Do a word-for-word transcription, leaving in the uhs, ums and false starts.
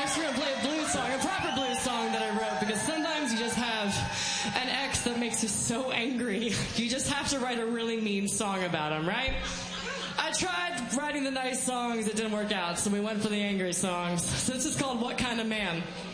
next we're going to play a blues song, a proper blues song that I wrote, because sometimes you just have an ex that makes you so angry. You just have to write a really mean song about him, right? I tried writing the nice songs, it didn't work out, so we went for the angry songs. So this is called What Kind of Man?